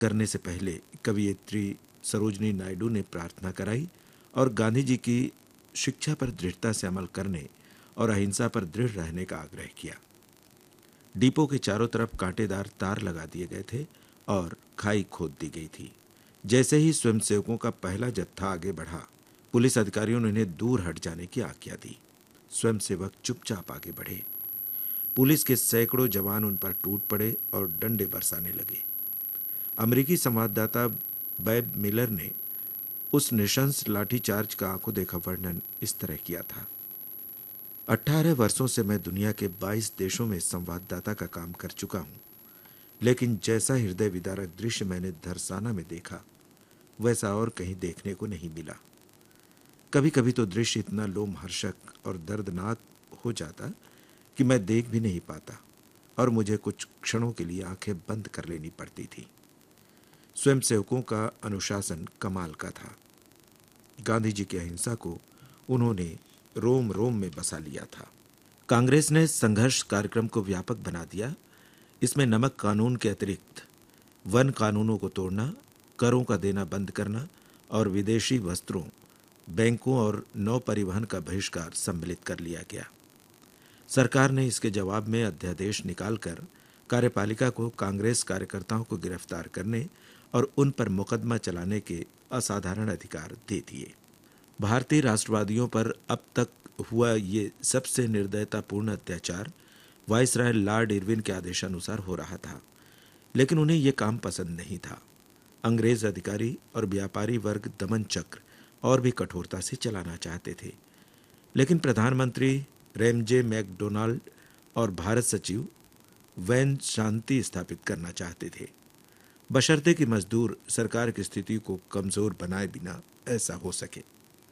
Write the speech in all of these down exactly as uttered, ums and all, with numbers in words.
करने से पहले कवयित्री सरोजनी नायडू ने प्रार्थना कराई और गांधी जी की शिक्षा पर दृढ़ता से अमल करने और अहिंसा पर दृढ़ रहने का आग्रह किया। डिपो के चारों तरफ कांटेदार तार लगा दिए गए थे और खाई खोद दी गई थी। जैसे ही स्वयंसेवकों का पहला जत्था आगे बढ़ा, पुलिस अधिकारियों ने उन्हें दूर हट जाने की आज्ञा दी। स्वयंसेवक चुपचाप आगे बढ़े। पुलिस के सैकड़ों जवान उन पर टूट पड़े और डंडे बरसाने लगे। अमेरिकी संवाददाता बैब मिलर ने उस नृशंस लाठीचार्ज का आंखों देखा वर्णन इस तरह किया था। अठारह वर्षों से मैं दुनिया के बाईस देशों में संवाददाता का काम कर चुका हूं, लेकिन जैसा हृदय विदारक दृश्य मैंने धरसाना में देखा, वैसा और कहीं देखने को नहीं मिला। कभी कभी तो दृश्य इतना लोमहर्षक और दर्दनाक हो जाता कि मैं देख भी नहीं पाता और मुझे कुछ क्षणों के लिए आंखें बंद कर लेनी पड़ती थी। स्वयंसेवकों का अनुशासन कमाल का था। गांधी जी की अहिंसा को उन्होंने रोम रोम में बसा लिया था। कांग्रेस ने संघर्ष कार्यक्रम को व्यापक बना दिया। इसमें नमक कानून के अतिरिक्त वन कानूनों को तोड़ना, करों का देना बंद करना और विदेशी वस्त्रों, बैंकों और नौ परिवहन का बहिष्कार सम्मिलित कर लिया गया। सरकार ने इसके जवाब में अध्यादेश निकालकर कार्यपालिका को कांग्रेस कार्यकर्ताओं को गिरफ्तार करने और उन पर मुकदमा चलाने के असाधारण अधिकार दे दिए। भारतीय राष्ट्रवादियों पर अब तक हुआ ये सबसे निर्दयतापूर्ण अत्याचार वाइसराय लॉर्ड इरविन के आदेशानुसार हो रहा था, लेकिन उन्हें यह काम पसंद नहीं था। अंग्रेज अधिकारी और व्यापारी वर्ग दमन चक्र और भी कठोरता से चलाना चाहते थे, लेकिन प्रधानमंत्री रेमजे मैकडोनाल्ड और भारत सचिव वैन शांति स्थापित करना चाहते थे, बशर्ते कि मजदूर सरकार की स्थिति को कमजोर बनाए बिना ऐसा हो सके।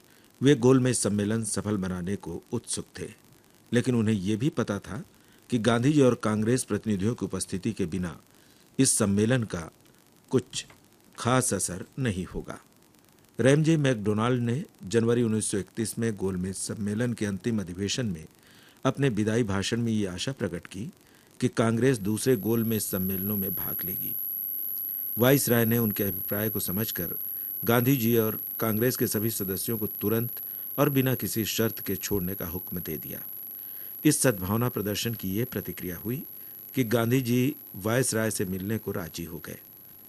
वे गोलमेज सम्मेलन सफल बनाने को उत्सुक थे, लेकिन उन्हें यह भी पता था कि गांधी जी और कांग्रेस प्रतिनिधियों की उपस्थिति के बिना इस सम्मेलन का कुछ खास असर नहीं होगा। रेमजे मैकडोनाल्ड ने जनवरी उन्नीस सौ इकतीस में गोलमेज सम्मेलन के अंतिम अधिवेशन में अपने विदाई भाषण में ये आशा प्रकट की कि कांग्रेस दूसरे गोलमेज सम्मेलनों में भाग लेगी। वाइसराय ने उनके अभिप्राय को समझकर गांधी जी और कांग्रेस के सभी सदस्यों को तुरंत और बिना किसी शर्त के छोड़ने का हुक्म दे दिया। इस सद्भावना प्रदर्शन की यह प्रतिक्रिया हुई कि गांधी जी वाइसराय से मिलने को राजी हो गए।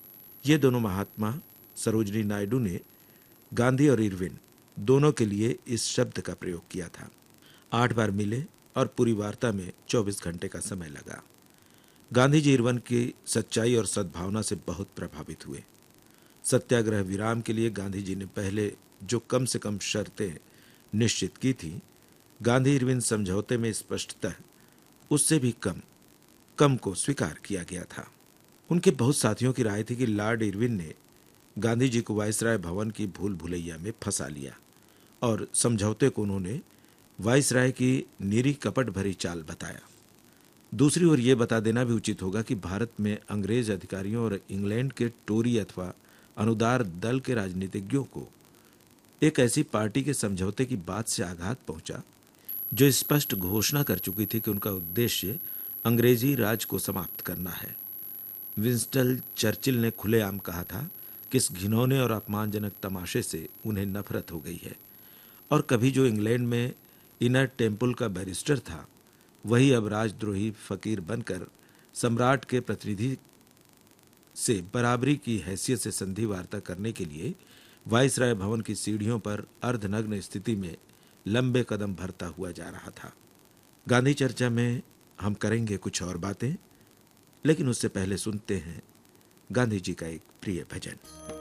ये दोनों महात्मा सरोजनी नायडू ने गांधी और इरविन दोनों के लिए इस शब्द का प्रयोग किया था। आठ बार मिले और पूरी वार्ता में चौबीस घंटे का समय लगा। गांधी जी इरविन की सच्चाई और सद्भावना से बहुत प्रभावित हुए। सत्याग्रह विराम के लिए गांधी जी ने पहले जो कम से कम शर्तें निश्चित की थी, गांधी इरविन समझौते में स्पष्टतः उससे भी कम कम को स्वीकार किया गया था। उनके बहुत साथियों की राय थी कि लॉर्ड इरविन ने गांधी जी को वाइसराय भवन की भूल भुलैया में फंसा लिया और समझौते को उन्होंने वाइसराय की निरी कपट भरी चाल बताया। दूसरी ओर यह बता देना भी उचित होगा कि भारत में अंग्रेज अधिकारियों और इंग्लैंड के टोरी अथवा अनुदार दल के राजनीतिज्ञों को एक ऐसी पार्टी के समझौते की बात से आघात पहुंचा जो स्पष्ट घोषणा कर चुकी थी कि उनका उद्देश्य अंग्रेजी राज को समाप्त करना है। विंस्टन चर्चिल ने खुलेआम कहा था कि इस घिनौने और अपमानजनक तमाशे से उन्हें नफरत हो गई है और कभी जो इंग्लैंड में इनर टेम्पल का बैरिस्टर था, वही अब राजद्रोही फकीर बनकर सम्राट के प्रतिनिधि से बराबरी की हैसियत से संधि वार्ता करने के लिए वाइसराय भवन की सीढ़ियों पर अर्धनग्न स्थिति में लंबे कदम भरता हुआ जा रहा था। गांधी चर्चा में हम करेंगे कुछ और बातें, लेकिन उससे पहले सुनते हैं गांधी जी का एक प्रिय भजन।